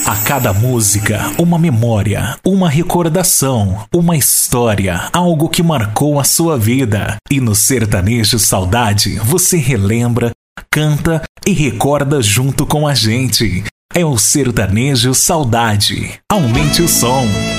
A cada música, uma memória, uma recordação, uma história, algo que marcou a sua vida. E no Sertanejo Saudade, você relembra, canta e recorda junto com a gente. É o Sertanejo Saudade. Aumente o som.